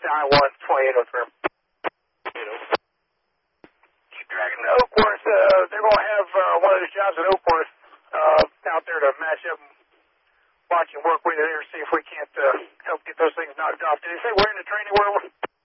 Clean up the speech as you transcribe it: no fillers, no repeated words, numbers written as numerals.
912803. Keep dragging the Oakworth. They're going to have one of the jobs at Oakworth out there to match up and watch and work with you there, see if we can't help get those things knocked off. Did they say we're in the training world?